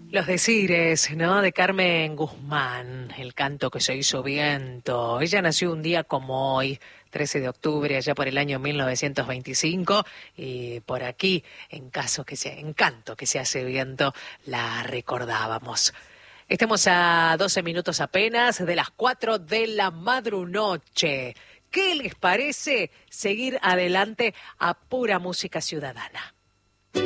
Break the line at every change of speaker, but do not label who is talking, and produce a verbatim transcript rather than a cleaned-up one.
Los decires, ¿no? De Carmen Guzmán, el canto que se hizo viento. Ella nació un día como hoy, trece de octubre, allá por el año mil novecientos veinticinco, y por aquí, en caso que sea, en canto que se hace viento, la recordábamos. Estamos a doce minutos apenas de las cuatro de la madrunoche. ¿Qué les parece seguir adelante a pura música ciudadana?